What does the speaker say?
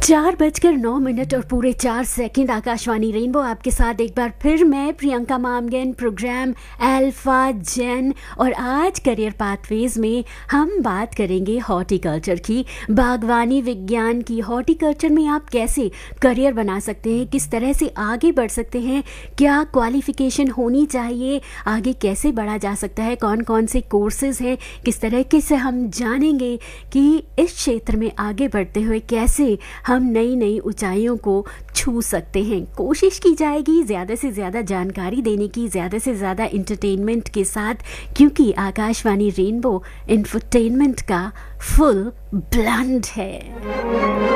4:09 और पूरे 4 second. Akashvani rainbow आपके साथ एक बार फिर। मैं प्रियंका मामगन, प्रोग्राम अल्फा जेन, और आज करियर पाथवेज में हम बात करेंगे हॉर्टिकल्चर की, बागवानी विज्ञान की। हॉर्टिकल्चर में आप कैसे करियर बना सकते हैं, किस तरह से आगे बढ़ सकते हैं, क्या क्वालिफिकेशन होनी चाहिए, आगे कैसे बढ़ा जा सकता है, कौन कौन से कोर्सेज हैं, किस तरीके से हम जानेंगे कि इस क्षेत्र में आगे बढ़ते हुए कैसे हम नई नई ऊंचाइयों को छू सकते हैं। कोशिश की जाएगी ज़्यादा से ज़्यादा जानकारी देने की, ज़्यादा से ज़्यादा इंटरटेनमेंट के साथ, क्योंकि आकाशवाणी रेनबो इंफोटेनमेंट का फुल ब्लेंड है।